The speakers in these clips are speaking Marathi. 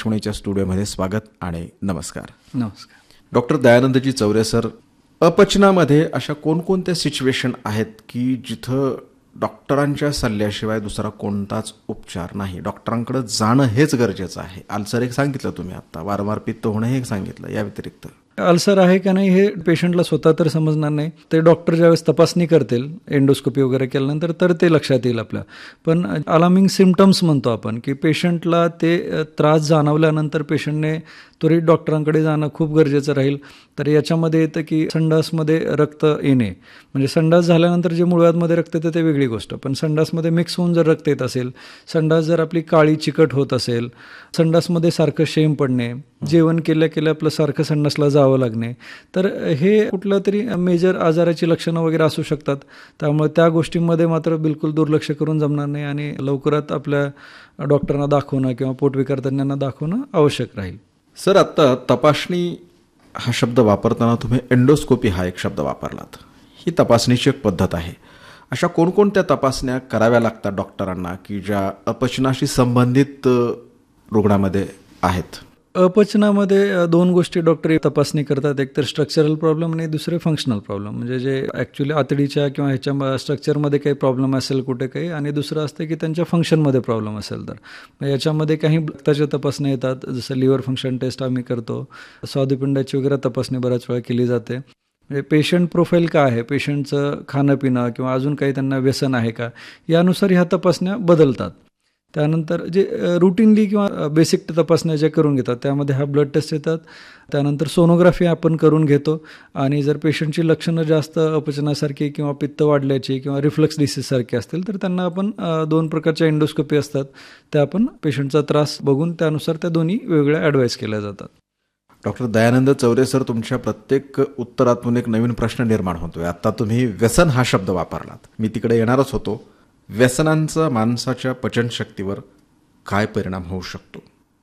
आकाशवाणीच्या स्टुडिओमध्ये स्वागत आणि नमस्कार. नमस्कार. डॉक्टर दयानंदजी चौरे सर, अपचनामध्ये अशा कोणकोणत्या सिच्युएशन आहेत की जिथं डॉक्टरांच्या सल्ल्याशिवाय दुसरा कोणताच उपचार नाही, डॉक्टरांकडे जाणं हेच गरजेचं आहे? अल्सर एक सांगितलं तुम्ही आत्ता, वारंवार पित्त होणं हे एक सांगितलं, या व्यतिरिक्त अल्सर आहे का नाही हे पेशंटला स्वतः तर समजणार नाही. ते डॉक्टर ज्यावेळेस तपासणी करतील एंडोस्कोपी वगैरे केल्यानंतर तर ते लक्षात येईल आपल्या. पण अलार्मिंग सिम्पटम्स म्हणतो आपण की पेशंटला ते त्रास जाणवल्यानंतर पेशंटने त्वरित डॉक्टरांकडे जाणं खूप गरजेचं राहील. तर याच्यामध्ये येतं की संडासमध्ये रक्त येणे, म्हणजे संडास झाल्यानंतर जे मुळव्याधमध्ये रक्त येतं ते वेगळी गोष्ट, पण संडासमध्ये मिक्स होऊन जर रक्त येत असेल, संडास जर आपली काळी चिकट होत असेल, संडासमध्ये सारखं शेम पडणे, जेवण केल्या केल्या आपलं सारखं संडासला जावं लागणे, तर हे कुठलं तरी मेजर आजाराची लक्षणं वगैरे असू शकतात. त्यामुळे त्या गोष्टींमध्ये मात्र बिलकुल दुर्लक्ष करून जमणार नाही आणि लवकरात आपल्या डॉक्टरांना दाखवणं किंवा पोटविकार तज्ञांना दाखवणं आवश्यक राहील. सर, आत्ता तपासणी हा शब्द वापरताना तुम्ही एंडोस्कोपी हा एक शब्द वापरलात. ही तपासणीची एक पद्धत आहे. अशा कोणकोणत्या तपासण्या कराव्या लागतात डॉक्टरांना की ज्या अपचनाशी संबंधित रुग्णामध्ये आहेत? अपचनामध्ये दोन गोष्टी डॉक्टर तपासणी करतात, एक तर स्ट्रक्चरल प्रॉब्लेम आणि दुसरे फंक्शनल प्रॉब्लेम, म्हणजे जे ॲक्च्युली आतडीच्या किंवा ह्याच्या स्ट्रक्चरमध्ये काही प्रॉब्लेम असेल कुठे काही, आणि दुसरं असतं की त्यांच्या फंक्शनमध्ये प्रॉब्लेम असेल. तर याच्यामध्ये काही रक्ताच्या तपासण्या येतात, जसं लिव्हर फंक्शन टेस्ट आम्ही करतो, स्वादुपिंडाची वगैरे तपासणी बऱ्याच वेळा केली जाते. म्हणजे पेशंट प्रोफाईल काय आहे, पेशंटचं खाणं पिणं किंवा अजून काही त्यांना व्यसन आहे का, यानुसार ह्या तपासण्या बदलतात. त्यानंतर जे रुटीनली किंवा बेसिक तपासण्या ज्या करून घेतात त्यामध्ये हा ब्लड टेस्ट येतात. त्यानंतर सोनोग्राफी आपण करून घेतो, आणि जर पेशंटची लक्षणं जास्त अपचनासारखी किंवा पित्त वाढल्याची किंवा रिफ्लक्स डिसीजसारखी असतील तर त्यांना आपण 2 प्रकारच्या एंडोस्कोपी असतात, त्या आपण पेशंटचा त्रास बघून त्यानुसार त्या दोन्ही वेगवेगळ्या ॲडवाईस केल्या जातात. डॉक्टर दयानंद चौरे सर, तुमच्या प्रत्येक उत्तरातून एक नवीन प्रश्न निर्माण होतोय. आता तुम्ही व्यसन हा शब्द वापरलात, मी तिकडे येणारच होतो. व्यसनांचा माणसाच्या पचनशक्तीवर काय परिणाम होऊ शकतो?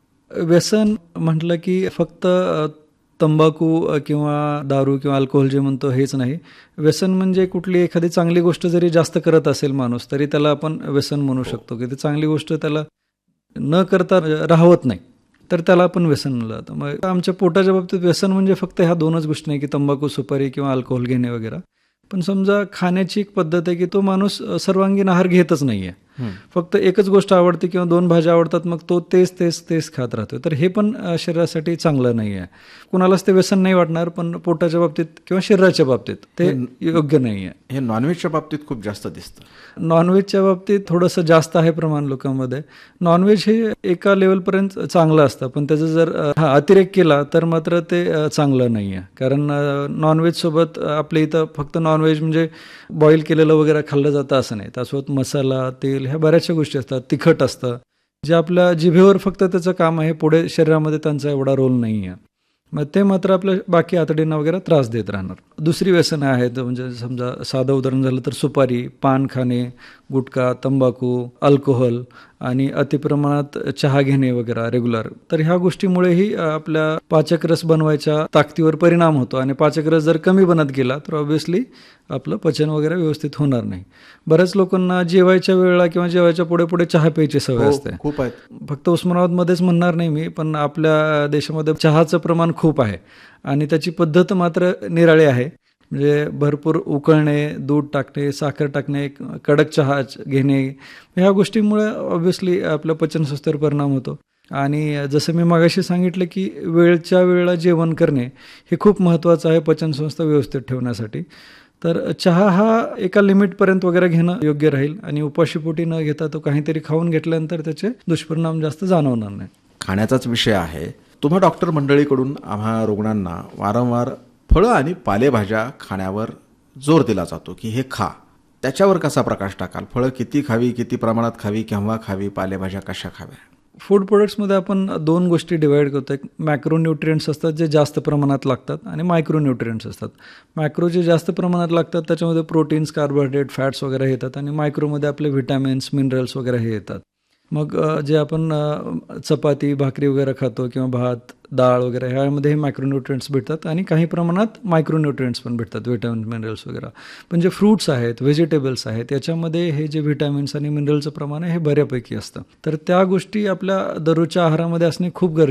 व्यसन म्हटलं की फक्त तंबाखू किंवा दारू किंवा अल्कोहोल जे म्हणतो हेच नाही. व्यसन म्हणजे कुठली एखादी चांगली गोष्ट जरी जास्त करत असेल माणूस तरी त्याला आपण व्यसन म्हणू शकतो, की ती चांगली गोष्ट त्याला न करता राहवत नाही तर त्याला आपण व्यसन म्हणलं जातं. मग आमच्या पोटाच्या बाबतीत व्यसन म्हणजे फक्त ह्या 2च गोष्टी नाही की तंबाखू, सुपारी किंवा अल्कोहोल घेणे वगैरे. पण समजा खाण्याची एक पद्धत आहे की तो माणूस सर्वांगीण आहार घेतच नाही आहे, फक्त एकच गोष्ट आवडते किंवा 2 भाज्या आवडतात, मग तो तेच खात राहतो, तर हे पण शरीरासाठी चांगलं नाही आहे. कुणालाच ते व्यसन नाही वाटणार, पण पोटाच्या बाबतीत किंवा शरीराच्या बाबतीत ते योग्य नाही आहे. हे नॉनव्हेजच्या बाबतीत खूप जास्त दिसतं. नॉनव्हेजच्या बाबतीत थोडंसं जास्त आहे प्रमाण लोकांमध्ये. नॉनव्हेज हे एका लेवलपर्यंत चांगलं असतं, पण त्याचा जर अतिरेक केला तर मात्र ते चांगलं नाही आहे. कारण नॉनव्हेजसोबत आपल्या इथं फक्त नॉनव्हेज म्हणजे बॉईल केलेलं वगैरे खाल्लं जातं असं नाही, त्यासोबत मसाला, तेल, ह्या बऱ्याचशा गोष्टी असतात, तिखट असतं, जे आपल्या जिभेवर फक्त त्याचं काम आहे, पुढे शरीरामध्ये त्यांचा एवढा रोल नाही आहे. मग ते मात्र आपल्या बाकी आतडींना वगैरे त्रास देत राहणार. दुसरी व्यसनं आहेत, म्हणजे समजा साधं उदाहरण झालं तर सुपारी, पान खाणे, गुटखा, तंबाखू, अल्कोहोल आणि अतिप्रमाणात चहा घेणे वगैरे रेग्युलर, तर ह्या गोष्टीमुळेही आपल्या पाचकरस बनवायच्या ताकदीवर परिणाम होतो, आणि पाचकरस जर कमी बनत गेला तर ऑब्व्हियसली आपलं पचन वगैरे व्यवस्थित होणार नाही. बऱ्याच लोकांना जेवायच्या वेळेला किंवा जेवायच्या पुढे चहा प्यायची सवय असते. खूप आहेत. फक्त उस्मानाबादमध्येच म्हणणार नाही मी, पण आपल्या देशामध्ये चहाचं प्रमाण खूप आहे आणि त्याची पद्धत मात्र निराळी आहे. म्हणजे भरपूर उकळणे, दूध टाकणे, साखर टाकणे, कडक चहा घेणे, ह्या गोष्टींमुळे ऑब्व्हियसली आपल्या पचनसंस्थेवर परिणाम होतो. आणि जसं मी मागाशी सांगितलं की वेळच्या वेळेला जेवण करणे हे खूप महत्त्वाचं आहे पचनसंस्था व्यवस्थित ठेवण्यासाठी. तर चहा हा एका लिमिटपर्यंत वगैरे घेणं योग्य राहील, आणि उपाशीपोटी न घेता तो काहीतरी खाऊन घेतल्यानंतर त्याचे दुष्परिणाम जास्त जाणवणार नाही. खाण्याचाच विषय आहे. तुम्हा डॉक्टर मंडळीकडून आम्हा रुग्णांना वारंवार फळं आणि पालेभाज्या खाण्यावर जोर दिला जातो की हे खा. त्याच्यावर कसा प्रकाश टाकाल? फळं किती खावी, किती प्रमाणात खावी, केव्हा खावी, पालेभाज्या कशा खाव्या? फूड प्रोडक्ट्समध्ये आपण 2 गोष्टी डिवाईड करतो. एक मॅक्रोन्यूट्रिएंट्स असतात जे जास्त प्रमाणात लागतात, आणि मायक्रोन्यूट्रिएंट्स असतात. मॅक्रो जे जास्त प्रमाणात लागतात त्याच्यामध्ये प्रोटीन्स, कार्बोहायड्रेट, फॅट्स वगैरे येतात, आणि मायक्रोमध्ये आपले व्हिटॅमिन्स, मिनरल्स वगैरे हे येतात. मग जे आपण चपाती, भाकरी वगैरे खातो किंवा भात, डाळ वगैरे, ह्यामध्ये हे मायक्रोन्यूट्रिएंट्स भेटतात, आणि काही प्रमाणात मायक्रोन्यूट्रिएंट्स पण भेटतात, व्हिटॅमिन, मिनरल्स वगैरे. पण जे फ्रूट्स आहेत, व्हेजिटेबल्स आहेत, याच्यामध्ये हे जे व्हिटॅमिन्स आणि मिनरलचं प्रमाण आहे हे बऱ्यापैकी असतं. तर त्या गोष्टी आपल्या दररोजच्या आहारामध्ये असणे खूप गरजेचं